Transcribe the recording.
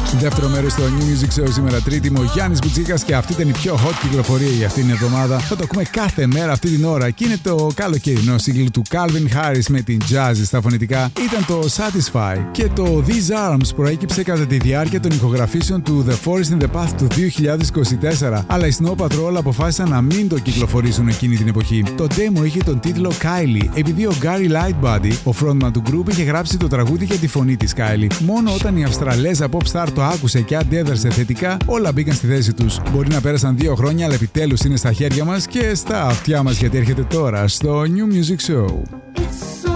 Δεύτερο μέρος στο New Music Show σήμερα Τρίτη. Είμαι ο Γιάννης Μπουτσίκας και αυτή ήταν η πιο hot κυκλοφορία για αυτήν την εβδομάδα. Θα το ακούμε κάθε μέρα αυτή την ώρα και είναι το καλοκαιρινό single του Calvin Harris με την Jazzy στα φωνητικά. Ήταν το Satisfy και το These Arms προέκυψε κατά τη διάρκεια των ηχογραφήσεων του The Forest in the Path του 2024. Αλλά οι Snow Patrol αποφάσισαν να μην το κυκλοφορήσουν εκείνη την εποχή. Το demo είχε τον τίτλο Kylie, επειδή ο Gary Lightbody, ο frontman του group, είχε γράψει το τραγούδι για τη φωνή της Kylie. Μόνο όταν η Αυστραλέζα pop star το άκουσε και αντέδρασε θετικά, όλα μπήκαν στη θέση τους. Μπορεί να πέρασαν 2 χρόνια, αλλά επιτέλους είναι στα χέρια μας και στα αυτιά μας, γιατί έρχεται τώρα στο New Music Show.